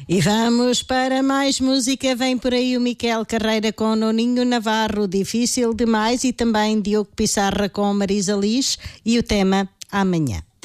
E vamos para mais música. Vem por aí o Miquel Carreira com Noninho Navarro, Difícil Demais, e também Diogo Pissarra com Marisa Liz e o tema Amanhã.